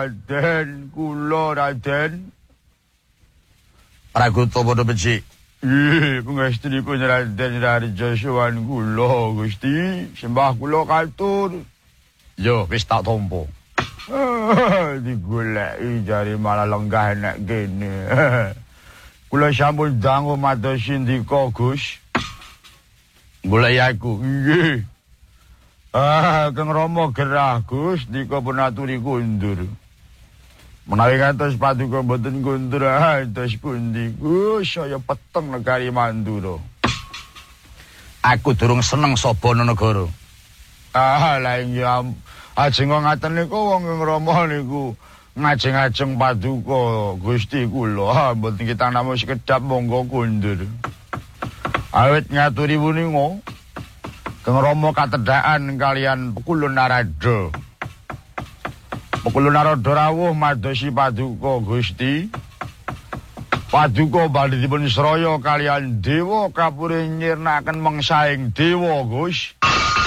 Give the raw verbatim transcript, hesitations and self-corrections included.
Raden, kula Raden. Pragoto padha becik. Ih, pangestunipun Raden Raharja sowan kula Gusti, sembah kula katur. Yo wis tak tampa. Digoleki jare malah lenggah nek kene. Kula sampun dangu mados sindika Gus. Goleki aku. Nggih. Ah, Kang Rama gerah Gus, nika pun aturi kundur. Menawi kantos paduka mboten kundur, dados pundi Gus, saya peteng negari Mandura. Aku durung seneng Sabana Negara. Ah, la iya ajeng ngaten niku wong Kang Rama niku ngajeng-ajeng paduka Gusti kula. Ah, mboten kita namung sekedap monggo kundur. Awit ngaturi punika Kang Rama katedhakan kalian Pekulun Narada. Pekulun Narada rawuh madosi paduka Gusti. Paduka badhe dipun sraya kalian dewa kapure nyirnakaken mengsaing dewa Gus.